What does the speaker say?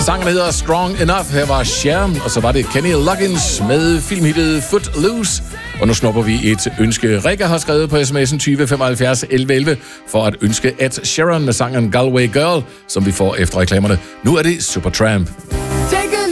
Sangen hedder Strong Enough. Her var Sharon, og så var det Kenny Loggins med filmhittet Footloose. Og nu snupper vi et ønske. Rikke har skrevet på sms'en 20 75 11 11 for at ønske Ed Sheeran med sangen Galway Girl, som vi får efter reklamerne. Nu er det Supertramp. Take